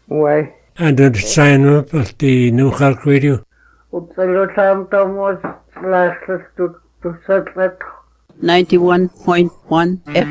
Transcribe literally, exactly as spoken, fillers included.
Why? And then sign up at the New Cork Radio. Utsalutam Thomas last to to set ninety-one point one F